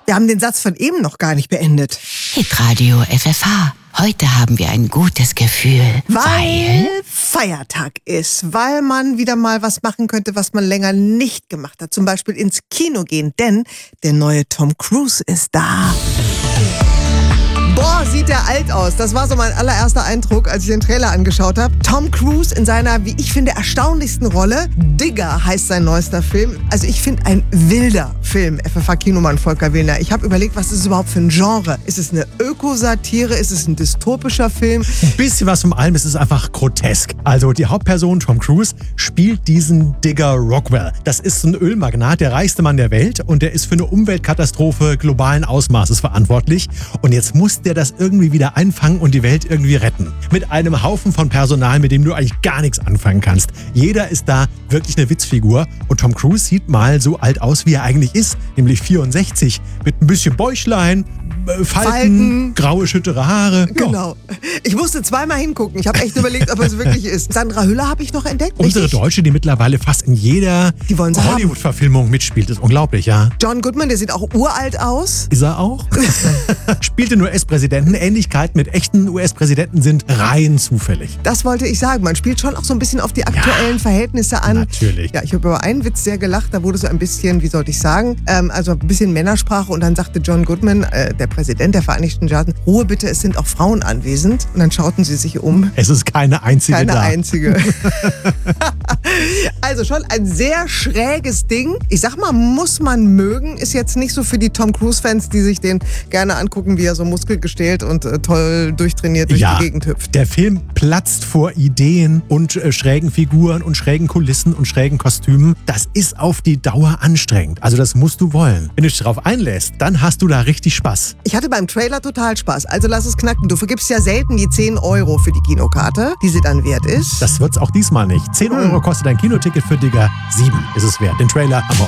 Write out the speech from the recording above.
Wir haben den Satz von eben noch gar nicht beendet. Hitradio FFH. Heute haben wir ein gutes Gefühl, Weil Feiertag ist, weil man wieder mal was machen könnte, was man länger nicht gemacht hat. Zum Beispiel ins Kino gehen, denn der neue Tom Cruise ist da. Boah, sieht der alt aus. Das war so mein allererster Eindruck, als ich den Trailer angeschaut habe. Tom Cruise in seiner, wie ich finde, erstaunlichsten Rolle. Digger heißt sein neuester Film. Also ich finde, ein wilder Film. FFH-Kinomann Volker Willner. Ich habe überlegt, was ist es überhaupt für ein Genre? Ist es eine Ökosatire? Ist es ein dystopischer Film? Ein bisschen was von allem, es ist einfach grotesk. Also die Hauptperson Tom Cruise spielt diesen Digger Rockwell. Das ist ein Ölmagnat, der reichste Mann der Welt, und der ist für eine Umweltkatastrophe globalen Ausmaßes verantwortlich. Und jetzt muss der das irgendwie wieder einfangen und die Welt irgendwie retten. Mit einem Haufen von Personal, mit dem du eigentlich gar nichts anfangen kannst. Jeder ist da wirklich eine Witzfigur, und Tom Cruise sieht mal so alt aus, wie er eigentlich ist, nämlich 64, mit ein bisschen Bäuchlein, Falten, graue, schüttere Haare. Genau. Ich musste zweimal hingucken. Ich habe echt überlegt, ob es wirklich ist. Sandra Hüller habe ich noch entdeckt. Unsere Deutsche, die mittlerweile fast in jeder Hollywood-Verfilmung mitspielt, ist unglaublich, ja. John Goodman, der sieht auch uralt aus. Ist er auch? Spielt den US-Präsidenten. Ähnlichkeiten mit echten US-Präsidenten sind rein zufällig. Das wollte ich sagen. Man spielt schon auch so ein bisschen auf die aktuellen Verhältnisse an. Natürlich. Ja, ich habe über einen Witz sehr gelacht. Da wurde so ein bisschen, wie soll ich sagen, also ein bisschen Männersprache, und dann sagte John Goodman, der Präsident der Vereinigten Staaten, Ruhe bitte, es sind auch Frauen anwesend. Und dann schauten sie sich um. Es ist keine einzige Keine da. einzige. Also schon ein sehr schräges Ding. Ich sag mal, muss man mögen. Ist jetzt nicht so für die Tom Cruise-Fans, die sich den gerne angucken, wie er so muskelgestählt und toll durchtrainiert durch die Gegend hüpft. Der Film platzt vor Ideen und schrägen Figuren und schrägen Kulissen und schrägen Kostümen. Das ist auf die Dauer anstrengend. Also das musst du wollen. Wenn du dich darauf einlässt, dann hast du da richtig Spaß. Ich hatte beim Trailer total Spaß. Also lass es knacken. Du vergibst ja selten die 10 € für die Kinokarte, die sie dann wert ist. Das wird's auch diesmal nicht. 10 € kostet ein Kinoticket für Digger, 7 ist es wert. Den Trailer haben wir